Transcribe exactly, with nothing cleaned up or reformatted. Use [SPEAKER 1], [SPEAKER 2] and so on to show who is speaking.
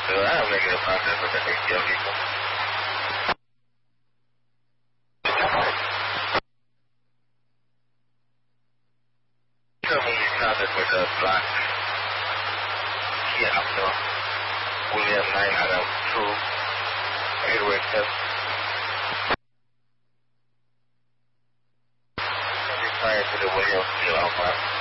[SPEAKER 1] So I'm making a process with the H D L people. Tell me you contact with the block. Yeah, so William nine Adam two eight oh eight seven. Prior to the William Steel Alpha.